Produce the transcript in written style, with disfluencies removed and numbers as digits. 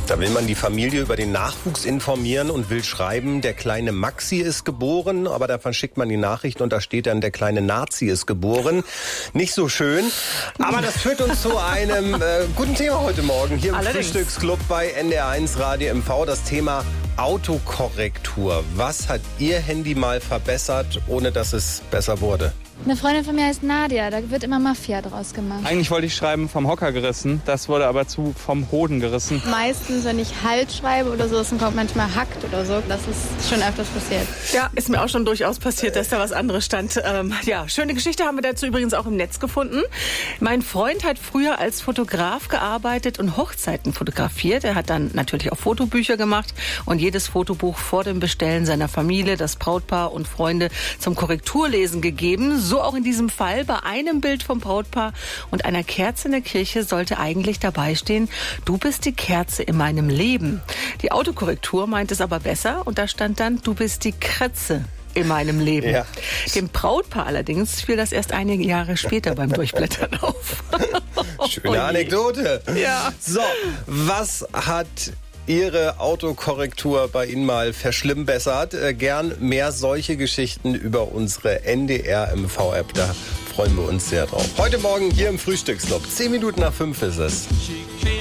Da will man die Familie über den Nachwuchs informieren und will schreiben, der kleine Maxi ist geboren, aber da verschickt man die Nachricht und da steht dann, der kleine Nazi ist geboren. Nicht so schön, aber das führt uns zu einem guten Thema heute Morgen hier im Frühstücksclub bei NDR1 Radio MV, das Thema Autokorrektur. Was hat Ihr Handy mal verbessert, ohne dass es besser wurde? Eine Freundin von mir heißt Nadia, da wird immer Mafia draus gemacht. Eigentlich wollte ich schreiben, vom Hocker gerissen, das wurde aber vom Hoden gerissen. Meistens, wenn ich Halt schreibe oder so, dann kommt manchmal hackt oder so. Das ist schon öfters passiert. Ja, ist mir auch schon durchaus passiert, dass da was anderes stand. Ja, schöne Geschichte haben wir dazu übrigens auch im Netz gefunden. Mein Freund hat früher als Fotograf gearbeitet und Hochzeiten fotografiert. Er hat dann natürlich auch Fotobücher gemacht und jedes Fotobuch vor dem Bestellen seiner Familie, das Brautpaar und Freunde zum Korrekturlesen gegeben. So auch in diesem Fall. Bei einem Bild vom Brautpaar und einer Kerze in der Kirche sollte eigentlich dabei stehen, du bist die Kerze in meinem Leben. Die Autokorrektur meint es aber besser und da stand dann, du bist die Kretze in meinem Leben. Ja. Dem Brautpaar allerdings fiel das erst einige Jahre später beim Durchblättern auf. Schöne Anekdote. Ja. So, was hat Ihre Autokorrektur bei Ihnen mal verschlimmbessert? Gern mehr solche Geschichten über unsere NDR MV-App. Da freuen wir uns sehr drauf. Heute Morgen hier im Frühstücksclub. 10 Minuten nach 5 ist es.